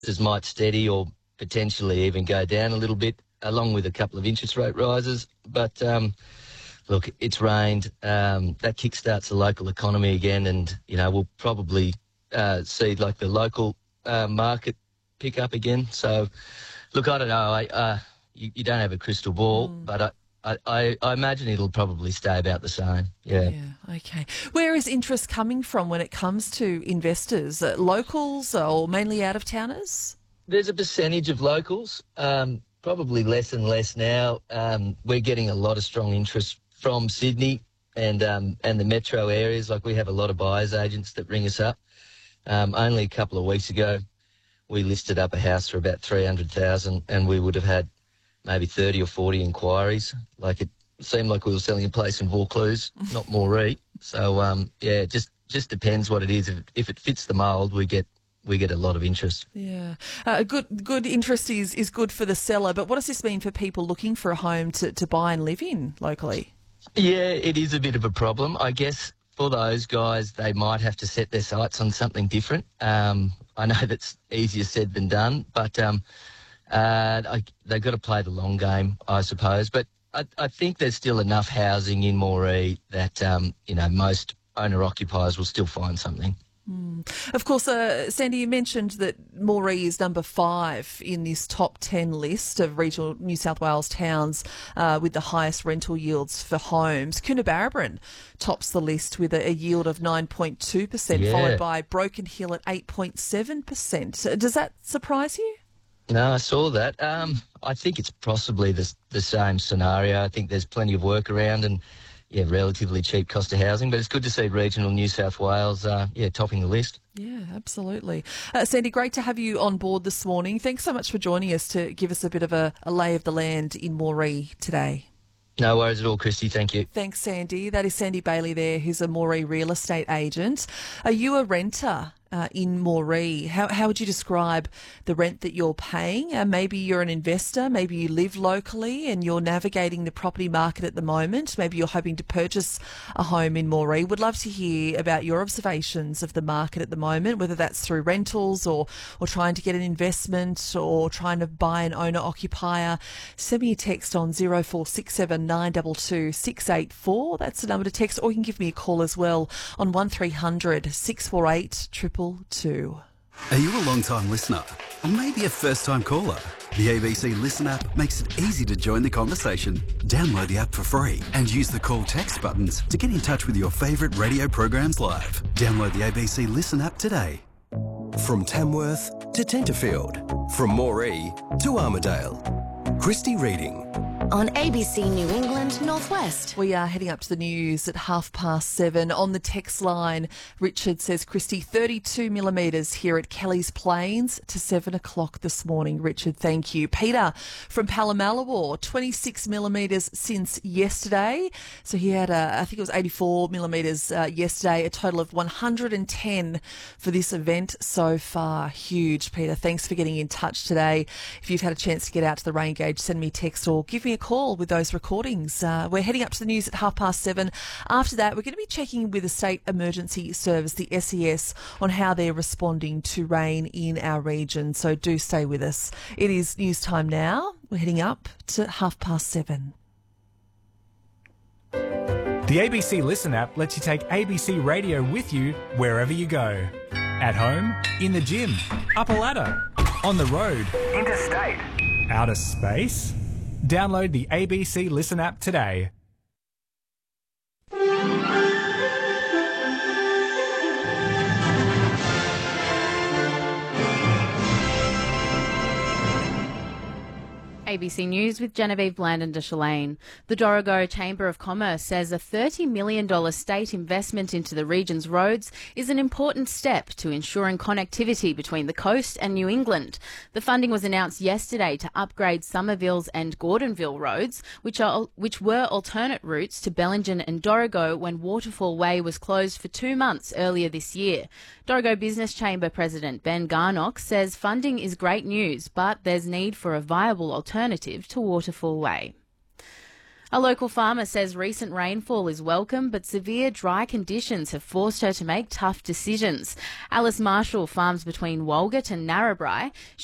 might steady or potentially even go down a little bit, along with a couple of interest rate rises. But look, it's rained. That kickstarts the local economy again, and we'll probably see like the local market pick up again. So, look, I don't know. You don't have a crystal ball, but I imagine it'll probably stay about the same. Yeah. Okay. Where is interest coming from when it comes to investors? Locals or mainly out-of-towners? There's a percentage of locals, probably less and less now. We're getting a lot of strong interest from Sydney and the metro areas. Like, we have a lot of buyers agents that ring us up. Only a couple of weeks ago, we listed up a house for about $300,000, and we would have had maybe 30 or 40 inquiries. Like, it seemed like we were selling a place in Vaucluse, not Moree. So, it just depends what it is. If it fits the mould, we get a lot of interest. Yeah. Good interest is good for the seller, but what does this mean for people looking for a home to buy and live in locally? Yeah, it is a bit of a problem. I guess for those guys, they might have to set their sights on something different. I know that's easier said than done, but they've got to play the long game, I suppose. But I think there's still enough housing in Moree that, most owner-occupiers will still find something. Of course, Sandy, you mentioned that Moree is number 5 in this top 10 list of regional New South Wales towns with the highest rental yields for homes. Coonabarabran tops the list with a yield of 9.2%, followed by Broken Hill at 8.7%. Does that surprise you? No, I saw that. I think it's possibly the same scenario. I think there's plenty of work around and, relatively cheap cost of housing. But it's good to see regional New South Wales, topping the list. Yeah, absolutely. Sandy, great to have you on board this morning. Thanks so much for joining us to give us a bit of a lay of the land in Moree today. No worries at all, Christy. Thank you. Thanks, Sandy. That is Sandy Bailey there, who's a Moree real estate agent. Are you a renter in Moree? How would you describe the rent that you're paying? Maybe you're an investor, maybe you live locally and you're navigating the property market at the moment. Maybe you're hoping to purchase a home in Moree. Would love to hear about your observations of the market at the moment, whether that's through rentals or trying to get an investment or trying to buy an owner-occupier. Send me a text on 0467 922 684. That's the number to text, or you can give me a call as well on 1300 648 222. Are you a long-time listener? Or maybe a first-time caller? The ABC Listen app makes it easy to join the conversation. Download the app for free and use the call text buttons to get in touch with your favourite radio programs live. Download the ABC Listen app today. From Tamworth to Tenterfield, from Moree to Armidale. Christy Reading. On ABC New England Northwest. We are heading up to the news at 7:30. On the text line, Richard says, Christy, 32 millimetres here at Kelly's Plains to 7 o'clock this morning. Richard, thank you. Peter from Palomalawar, 26 millimetres since yesterday. So he had, I think it was 84 millimetres yesterday, a total of 110 for this event so far. Huge, Peter. Thanks for getting in touch today. If you've had a chance to get out to the rain gauge, send me a text or give me a call with those recordings. We're heading up to the news at 7:30. After that, we're going to be checking with the State Emergency Service, the SES, on how they're responding to rain in our region. So do stay with us. It is news time now. We're heading up to 7:30. The ABC Listen app lets you take ABC Radio with you wherever you go. At home, in the gym, up a ladder, on the road, interstate, outer space. Download the ABC Listen app today. ABC News with Genevieve Blandon de Chalane. The Dorrigo Chamber of Commerce says a $30 million state investment into the region's roads is an important step to ensuring connectivity between the coast and New England. The funding was announced yesterday to upgrade Somerville's and Gordonville roads, which were alternate routes to Bellingen and Dorrigo when Waterfall Way was closed for 2 months earlier this year. Dorrigo Business Chamber President Ben Garnock says funding is great news, but there's need for a viable alternative to Waterfall Way. A local farmer says recent rainfall is welcome, but severe dry conditions have forced her to make tough decisions. Alice Marshall farms between Walgett and Narrabri.